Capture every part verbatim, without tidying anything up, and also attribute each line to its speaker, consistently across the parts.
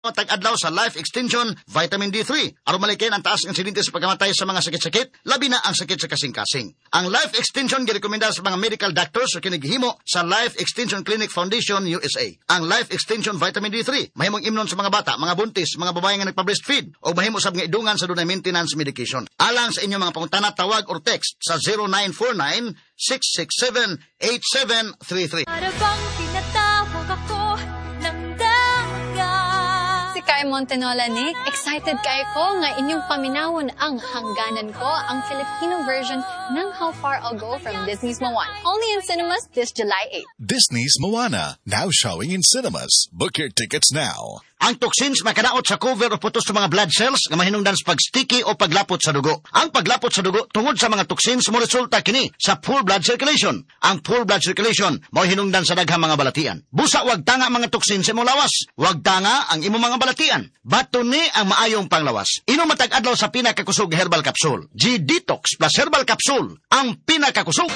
Speaker 1: tag-adlaw sa Life Extension Vitamin D three. Aron malikin ang taas ng insidente sa pagkamatay sa mga sakit-sakit, labi na ang sakit sa kasing-kasing. Ang Life Extension girekomenda sa mga medical doctors sa kinigihimo sa Life Extension Clinic Foundation U S A. Ang Life Extension Vitamin D three mahimong imnon sa mga bata, mga buntis, mga babae nga nagpa-breastfeed o mahimo sa mga idungan sa dunay maintenance medication. Alang sa inyong mga pangutana, tawag or text sa zero nine four nine, six six seven, eight seven three three.
Speaker 2: Para bang tinatawag ako ng dagat.
Speaker 3: Si Kai Montenola ni, excited kayo ko nga inyong paminawon ang hangganan ko, ang Filipino version ng How Far I'll Go from Disney's Moana. Only in cinemas this July eighth.
Speaker 4: Disney's Moana, now showing in cinemas. Book your tickets now.
Speaker 1: Ang toxins makadaot sa cover o putos sa mga blood cells nga mahinungdan sa pag-sticky o paglapot sa dugo. Ang paglapot sa dugo tungod sa mga toxins mo resulta kini sa full blood circulation. Ang full blood circulation mao hinungdan sa daghang mga balatian. Busa wag tanga mga toxins sa imong lawas. Wag tanga ang imong mga balatian. Bato ni ang maayong panglawas. Inom matag-adlaw sa pinakakusog herbal capsule. G-Detox plus herbal capsule ang pinakakusog.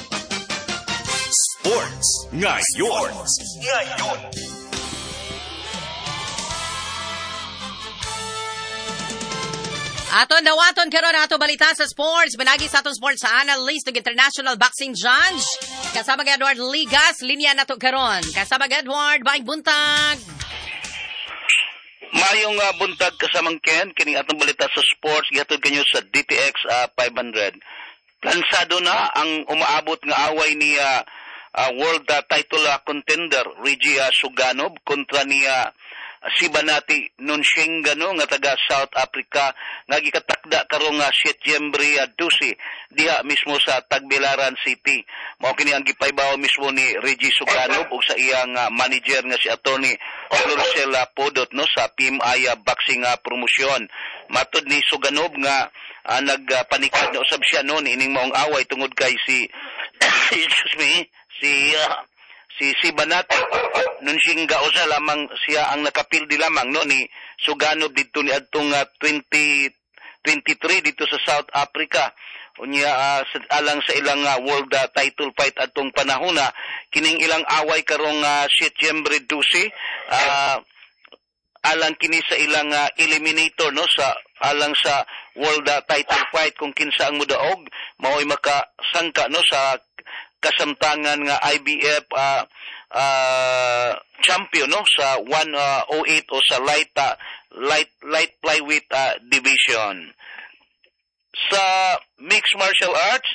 Speaker 4: Sports ngayon. Ngayon.
Speaker 5: Aton dawaton karon ato balita sa sports. Banagi sa atong sports analyst ng International Boxing Judge. Kasama kay Edward Ligas, linya nato karon. Kasama kay Edward, baing buntag.
Speaker 6: Mayong uh, buntag kasamang Ken, kining atong balita sa sports, gihatod kanyo sa D T X uh, five hundred. Lansado na ang umaabot nga away ni uh, uh, world uh, title uh, contender Reggie uh, Suganov kontra ni uh, si Banati Nunshingano nga taga South Africa nga gikatakda karong uh, Setyembre uh, twelve diha mismo sa Tagbilaran City. Mao kini ang gipaybaw mismo ni Reggie Suganov ug sa iyang uh, manager nga si attorney Florcel Podot no sa P M I uh, boxing uh, promotion. Matud ni Suganov nga uh, nagpanikad uh, na usab siya noon ining maong away tungod kay si excuse me si uh, si si Banati Nunshingga usa lamang siya ang nakapildi lamang no ni Suganov dito ni adtong uh, twenty twenty-three dito sa South Africa. Unya uh, alang sa ilang uh, world uh, title fight atong panahona kining ilang away karong uh, Setyembre twelve uh, alang kini sa ilang uh, eliminator no sa alang sa world uh, title fight kung kinsa ang mudaog mao'y makasangka no sa kasamtangan nga I B F uh, uh, champion no sa one oh eight o sa light uh, light light flyweight uh, division. Sa mixed martial arts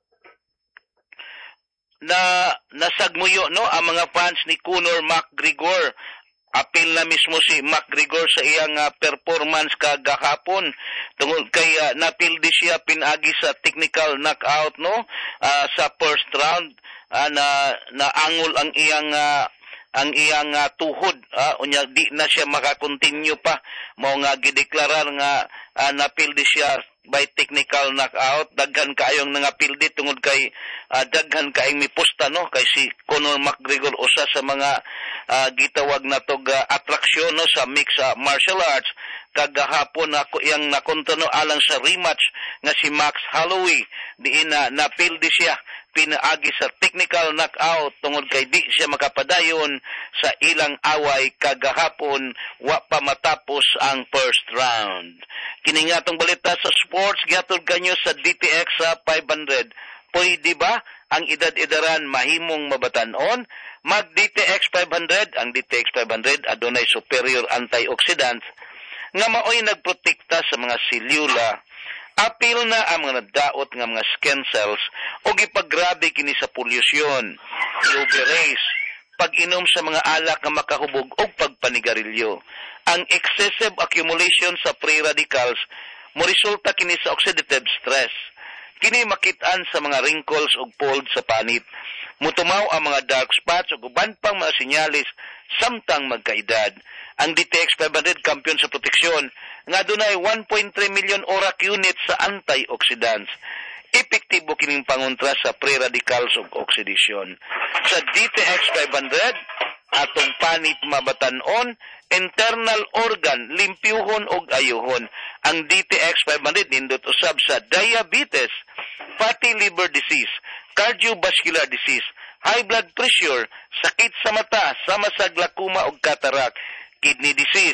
Speaker 6: na nasagmuyo no ang mga fans ni Conor McGregor. Apil na mismo si McGregor sa iyang uh, performance kagahapon tungod kay uh, napildi siya pinagi sa technical knockout no uh, sa first round uh, na naangol ang iyang uh, ang iyang uh, tuhod uh, unya di na siya makakontinue pa mao nga gideklarar nga uh, napildi siya by technical knockout. Daghan kaayong nangapildi tungod kay uh, daghan kaayong mipusta no kay si Conor McGregor usa sa mga uh, gitawag na tog uh, atraksyon no sa mixed uh, martial arts. Kagahapon ako iyang nakonto no alang sa rematch nga si Max Holloway diin na uh, napildi siya pinaagi sa technical knockout tungod kay di siya makapadayon sa ilang away kagahapon wa pa matapos ang first round. Kini nga atong balita sa sports gihatod kanyo sa D T X sa five hundred. Pwede ba ang edad-edaran mahimong mabatan-on? Mag D T X five hundred, ang D T X five hundred adunay superior antioxidants nga maoy nagprotekta sa mga selula. Apil na ang mga nadaot nga mga skin cells o gipagrabe kini sa polusyon, U V rays, pag-inom sa mga alak nga makahubog o pagpanigarilyo. Ang excessive accumulation sa free radicals mo resulta kini sa oxidative stress. Kini makitaan sa mga wrinkles o fold sa panit. Mutumaw ang mga dark spots o uban pang mga sinyalis samtang magkaedad. Ang D T X five hundred kampiyon sa proteksyon nga dunay one point three million ORAC units sa antioxidants. Epektibo kining pangontra sa free radicals ug oxidation. Sa D T X five hundred atong panit mabatan-on, internal organ limpyuhon og ayuhon. Ang D T X five hundred nindot usab sa diabetes, fatty liver disease, cardiovascular disease, high blood pressure, sakit sa mata, sama sa glaucoma ug cataract, kidney disease,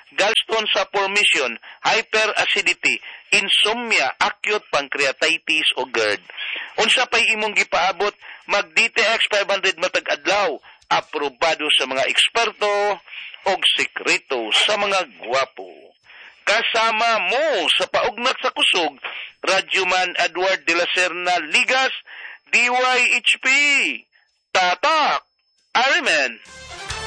Speaker 6: gallstone sa formation, hyperacidity, insomnia, acute pancreatitis o GERD. Unsa pay imong gipaabot, mag-D T X five hundred matag adlaw, aprobado sa mga eksperto o sekreto sa mga gwapo. Kasama mo sa paugnak sa kusog, Radyoman Edward de la Serna Ligas, D Y H P, Tatak, Ariman.